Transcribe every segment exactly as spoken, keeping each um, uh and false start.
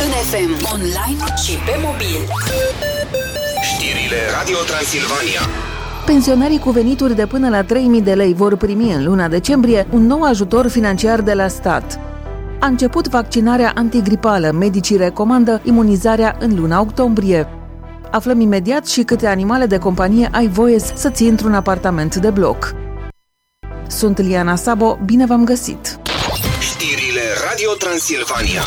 în F M, online și pe mobil. Știrile Radio Transilvania. Pensionarii cu venituri de până la trei mii de lei vor primi în luna decembrie un nou ajutor financiar de la stat. A început vaccinarea antigripală. Medicii recomandă imunizarea în luna octombrie. Aflăm imediat și câte animale de companie ai voie să ții într-un apartament de bloc. Sunt Liana Sabo, bine v-am găsit! Știrile Radio Transilvania.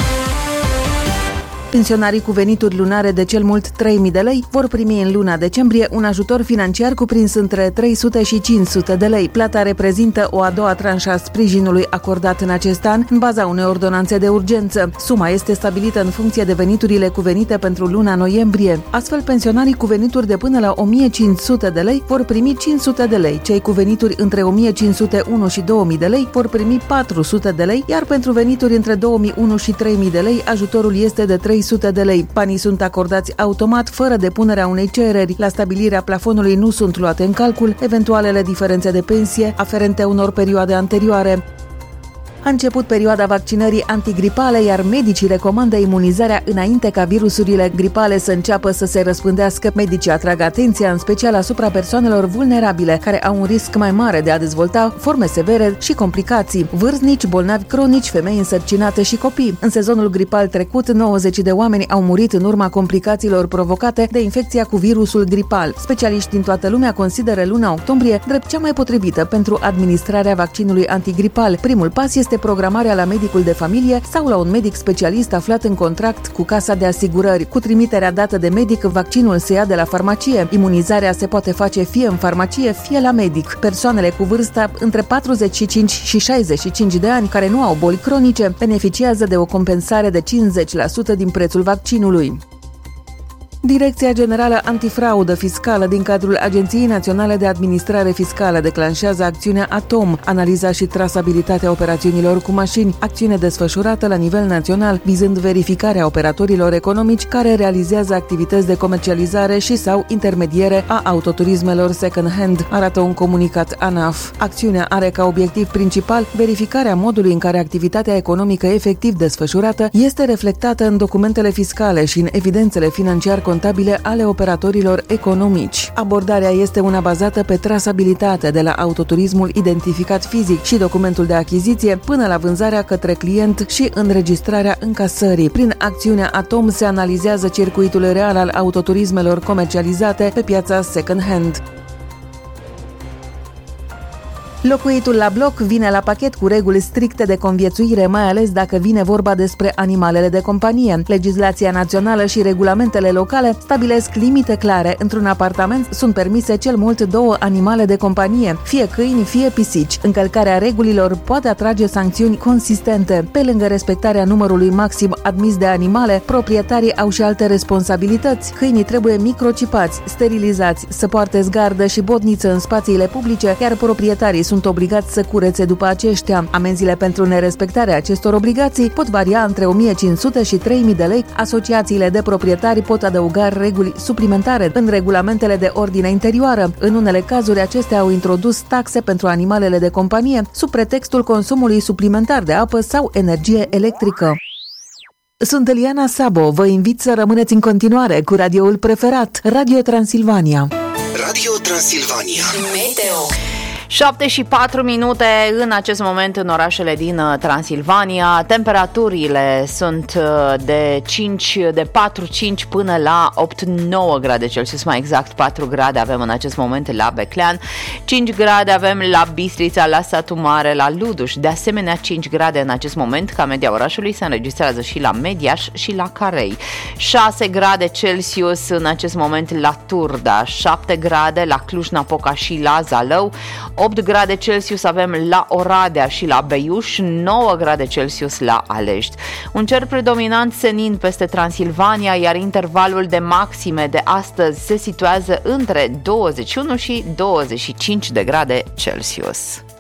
Pensionarii cu venituri lunare de cel mult trei mii de lei vor primi în luna decembrie un ajutor financiar cuprins între trei sute și cinci sute de lei. Plata reprezintă o a doua tranșă a sprijinului acordat în acest an în baza unei ordonanțe de urgență. Suma este stabilită în funcție de veniturile cuvenite pentru luna noiembrie. Astfel, pensionarii cu venituri de până la o mie cinci sute de lei vor primi cinci sute de lei. Cei cu venituri între o mie cinci sute unu și două mii de lei vor primi patru sute de lei, iar pentru venituri între două mii unu și trei mii de lei, ajutorul este de trei sute de lei. Banii sunt acordați automat, fără depunerea unei cereri. La stabilirea plafonului nu sunt luate în calcul eventualele diferențe de pensie aferente unor perioade anterioare. A început perioada vaccinării antigripale, iar medicii recomandă imunizarea înainte ca virusurile gripale să înceapă să se răspândească. Medicii atrag atenția în special asupra persoanelor vulnerabile, care au un risc mai mare de a dezvolta forme severe și complicații: vârstnici, bolnavi cronici, femei însărcinate și copii. În sezonul gripal trecut, nouăzeci de oameni au murit în urma complicațiilor provocate de infecția cu virusul gripal. Specialiști din toată lumea consideră luna octombrie drept cea mai potrivită pentru administrarea vaccinului antigripal. Primul pas este programarea la medicul de familie sau la un medic specialist aflat în contract cu casa de asigurări. Cu trimiterea dată de medic, vaccinul se ia de la farmacie. Imunizarea se poate face fie în farmacie, fie la medic. Persoanele cu vârsta între patruzeci și cinci și șaizeci și cinci de ani care nu au boli cronice beneficiază de o compensare de cincizeci la sută din prețul vaccinului. Direcția Generală Antifraudă Fiscală din cadrul Agenției Naționale de Administrare Fiscală declanșează acțiunea ATOM, analiza și trasabilitatea operațiunilor cu mașini, acțiune desfășurată la nivel național, vizând verificarea operatorilor economici care realizează activități de comercializare și sau intermediere a autoturismelor second-hand, arată un comunicat ANAF. Acțiunea are ca obiectiv principal verificarea modului în care activitatea economică efectiv desfășurată este reflectată în documentele fiscale și în evidențele financiar contabile ale operatorilor economici. Abordarea este una bazată pe trasabilitate de la autoturismul identificat fizic și documentul de achiziție până la vânzarea către client și înregistrarea încasării. Prin acțiunea ATOM se analizează circuitul real al autoturismelor comercializate pe piața second-hand. Locuitul la bloc vine la pachet cu reguli stricte de conviețuire, mai ales dacă vine vorba despre animalele de companie. Legislația națională și regulamentele locale stabilesc limite clare. Într-un apartament sunt permise cel mult două animale de companie, fie câini, fie pisici. Încălcarea regulilor poate atrage sancțiuni consistente. Pe lângă respectarea numărului maxim admis de animale, proprietarii au și alte responsabilități. Câinii trebuie microcipați, sterilizați, să poarte zgardă și botniță în spațiile publice, iar proprietarii sunt sunt obligați să curețe după aceștia. Amenziile pentru nerespectarea acestor obligații pot varia între o mie cinci sute și trei mii de lei. Asociațiile de proprietari pot adăuga reguli suplimentare în regulamentele de ordine interioară. În unele cazuri, acestea au introdus taxe pentru animalele de companie sub pretextul consumului suplimentar de apă sau energie electrică. Sunt Eliana Sabo. Vă invit să rămâneți în continuare cu radioul preferat, Radio Transilvania. Radio Transilvania. Meteo. șapte și patru minute în acest moment în orașele din Transilvania. Temperaturile sunt de cinci, de patru cinci până la opt nouă grade Celsius, mai exact patru grade avem în acest moment la Beclean, cinci grade avem la Bistrița, la Satu Mare, la Luduș, de asemenea cinci grade în acest moment, ca media orașului se înregistrează și la Mediaș și la Carei, șase grade Celsius în acest moment la Turda, șapte grade la Cluj-Napoca și la Zalău, opt grade Celsius avem la Oradea și la Beiuș, nouă grade Celsius la Alești. Un cer predominant senin peste Transilvania, iar intervalul de maxime de astăzi se situează între douăzeci și unu și douăzeci și cinci de grade Celsius.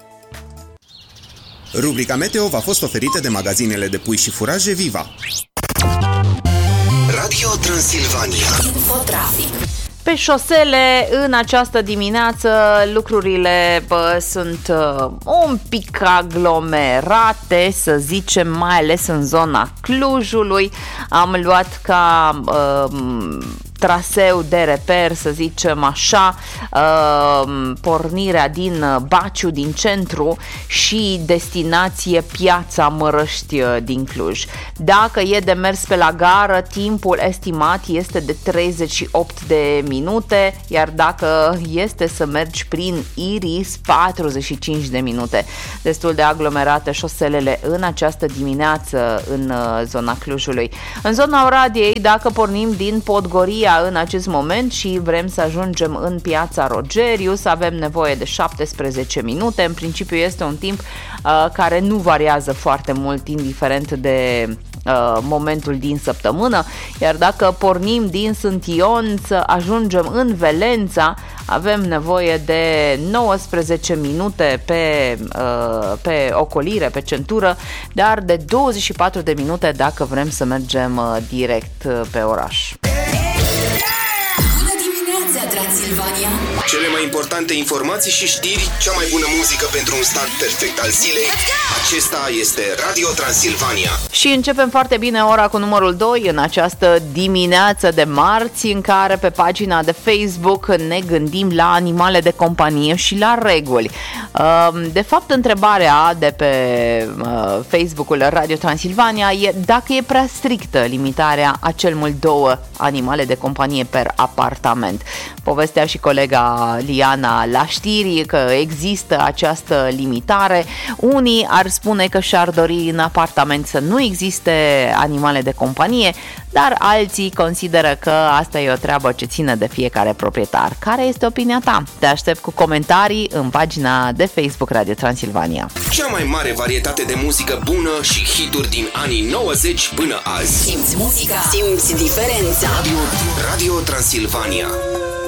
Rubrica Meteo v-a fost oferită de magazinele de pui și furaje Viva. Radio Transilvania. Infotrafic. Pe șosele, în această dimineață, lucrurile bă, sunt uh, un pic aglomerate, să zicem, mai ales în zona Clujului. Am luat ca uh, traseu de reper, să zicem așa, uh, pornirea din Baciu, din centru, și destinație Piața Mărăști din Cluj. Dacă e de mers pe la gară, timpul estimat este de treizeci și opt de minute, iar dacă este să mergi prin Iris, patruzeci și cinci de minute. Destul de aglomerate șoselele în această dimineață în zona Clujului. În zona Oradiei, dacă pornim din Podgoria în acest moment și vrem să ajungem în Piața Rogerius, avem nevoie de șaptesprezece minute. În principiu este un timp uh, care nu variază foarte mult, indiferent de uh, momentul din săptămână. Iar dacă pornim din Sânt Ion să ajungem în Velența, avem nevoie de nouăsprezece minute pe, uh, pe ocolire, pe centură, dar de douăzeci și patru de minute dacă vrem să mergem uh, direct uh, pe oraș. Transilvania. Cele mai importante informații și știri, cea mai bună muzică pentru un start perfect al zilei. Acesta este Radio Transilvania. Și începem foarte bine ora cu numărul doi în această dimineață de marți, în care pe pagina de Facebook ne gândim la animale de companie și la reguli. De fapt, întrebarea de pe Facebook-ul Radio Transilvania e dacă e prea strictă limitarea a cel mult două animale de companie per apartament. Povestea și colega Liana la știri că există această limitare. Unii ar spune că și-ar dori în apartament să nu existe animale de companie, dar alții consideră că asta e o treabă ce ține de fiecare proprietar. Care este opinia ta? Te aștept cu comentarii în pagina de Facebook Radio Transilvania. Cea mai mare varietate de muzică bună și hituri din anii nouăzeci până azi. Simți muzica, simți diferența. Radio, Radio Transilvania.